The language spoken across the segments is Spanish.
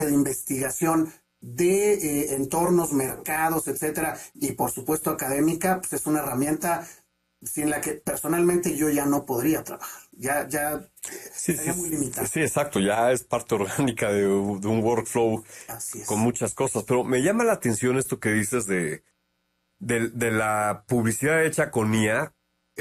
de investigación de entornos, mercados, etcétera, y por supuesto académica, pues es una herramienta sin la que personalmente yo ya no podría trabajar. Ya Sí, sería muy limitado. sí, exacto. Ya es parte orgánica de un workflow Así es. con muchas cosas. Pero me llama la atención esto que dices de la publicidad hecha con IA.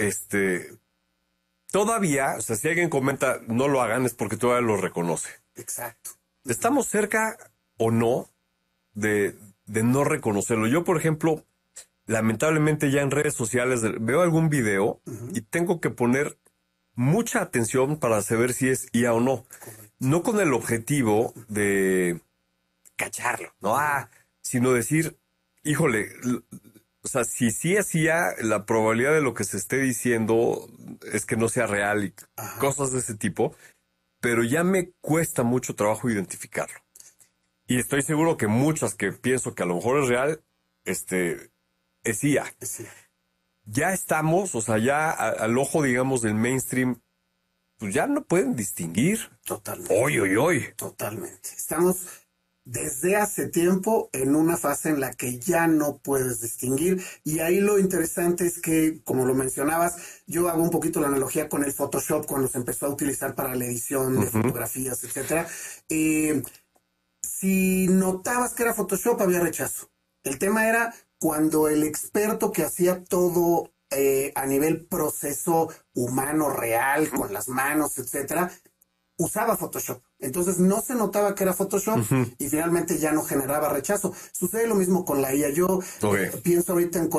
Todavía, o sea, si alguien comenta no lo hagan es porque todavía lo reconoce. Exacto. ¿Estamos cerca o no de no reconocerlo? Yo, por ejemplo, lamentablemente ya en redes sociales veo algún video y tengo que poner mucha atención para saber si es IA o no. No con el objetivo de cacharlo, ¿no? Sino decir, híjole, o sea, si sí es IA, la probabilidad de lo que se esté diciendo es que no sea real y cosas de ese tipo, pero ya me cuesta mucho trabajo identificarlo. Y estoy seguro que muchas que pienso que a lo mejor es real, es IA. Sí. Ya estamos, o sea, ya al ojo, digamos, del mainstream, pues ya no pueden distinguir. Totalmente. Hoy. Totalmente. Estamos desde hace tiempo en una fase en la que ya no puedes distinguir, y ahí lo interesante es que, como lo mencionabas, yo hago un poquito la analogía con el Photoshop cuando se empezó a utilizar para la edición de fotografías, etcétera. Si notabas que era Photoshop, había rechazo. El tema era cuando el experto que hacía todo a nivel proceso humano real, con las manos, etcétera, usaba Photoshop. Entonces no se notaba que era Photoshop y finalmente ya no generaba rechazo. Sucede lo mismo con la IA. Yo pienso ahorita en